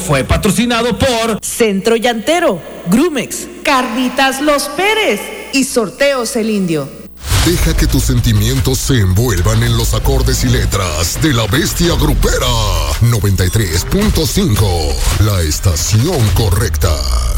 fue patrocinado por Centro Llantero, Grumex, Carnitas Los Pérez y Sorteos El Indio. Deja que tus sentimientos se envuelvan en los acordes y letras de La Bestia Grupera. 93.5, la estación correcta.